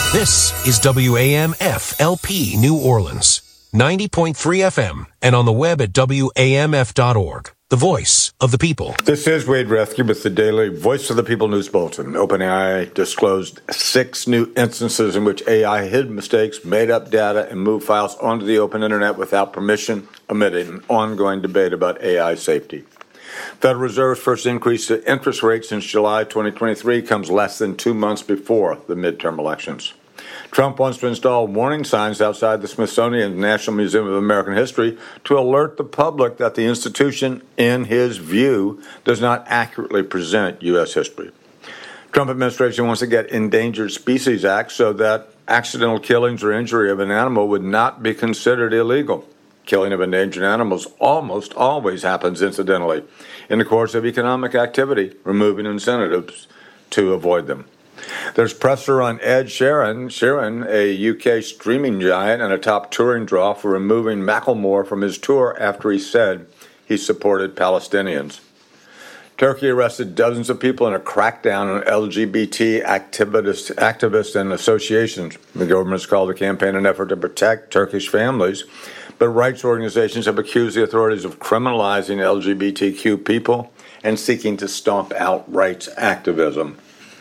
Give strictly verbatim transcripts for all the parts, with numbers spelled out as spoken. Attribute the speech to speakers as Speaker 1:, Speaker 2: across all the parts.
Speaker 1: This is W A M F L P New Orleans, ninety point three F M, and on the web at W A M F dot org. The voice of the people.
Speaker 2: This is Wade Rethke with the daily Voice of the People News Bulletin. OpenAI disclosed six new instances in which A I hid mistakes, made up data, and moved files onto the open internet without permission, amid an ongoing debate about A I safety. Federal Reserve's first increase to interest rates since July twenty twenty-three comes less than two months before the midterm elections. Trump wants to install warning signs outside the Smithsonian National Museum of American History to alert the public that the institution, in his view, does not accurately present U S history. Trump administration wants to get Endangered Species Act so that accidental killings or injury of an animal would not be considered illegal. Killing of endangered animals almost always happens incidentally in the course of economic activity, removing incentives to avoid them. There's pressure on Ed Sheeran, Sheeran, a U K streaming giant and a top touring draw, for removing Macklemore from his tour after he said he supported Palestinians. Turkey arrested dozens of people in a crackdown on L G B T activists, activists and associations. The government has called the campaign an effort to protect Turkish families, but rights organizations have accused the authorities of criminalizing L G B T Q people and seeking to stomp out rights activism.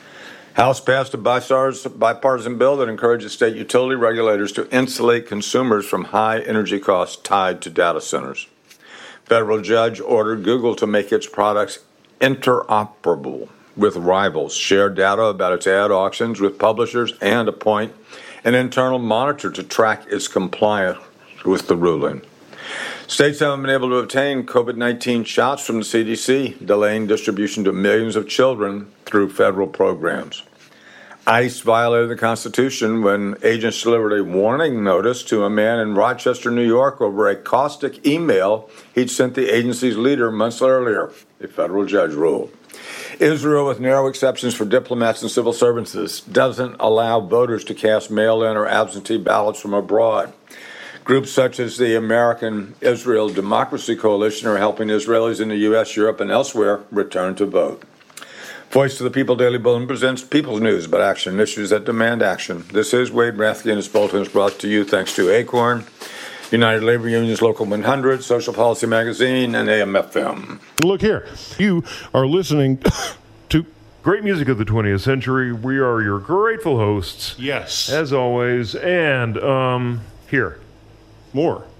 Speaker 2: House passed a bipartisan bill that encourages state utility regulators to insulate consumers from high energy costs tied to data centers. Federal judge ordered Google to make its products interoperable with rivals, share data about its ad auctions with publishers, and appoint an internal monitor to track its compliance with the ruling. States haven't been able to obtain COVID nineteen shots from the C D C, delaying distribution to millions of children through federal programs. ICE violated the Constitution when agents delivered a warning notice to a man in Rochester, New York, over a caustic email he'd sent the agency's leader months earlier, a federal judge ruled. Israel, with narrow exceptions for diplomats and civil servants, doesn't allow voters to cast mail-in or absentee ballots from abroad. Groups such as the American Israel Democracy Coalition are helping Israelis in the U S, Europe, and elsewhere return to vote. Voice of the People Daily Bulletin presents People's News about action and issues that demand action. This is Wade Rethke, and this bulletin is brought to you thanks to Acorn, United Labor Union's Local one hundred, Social Policy Magazine, and A M F M.
Speaker 3: Look here, you are listening to great music of the twentieth century. We are your grateful hosts.
Speaker 4: Yes.
Speaker 3: As always, and um, here.
Speaker 4: More.